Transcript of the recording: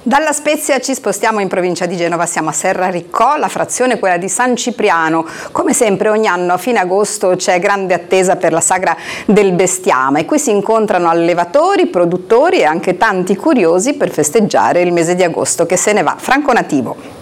Dalla Spezia ci spostiamo in provincia di Genova, siamo a Serrariccò, la frazione quella di San Cipriano. Come sempre ogni anno a fine agosto c'è grande attesa per la sagra del bestiame e qui si incontrano allevatori, produttori e anche tanti curiosi per festeggiare il mese di agosto che se ne va. Franco Nativo.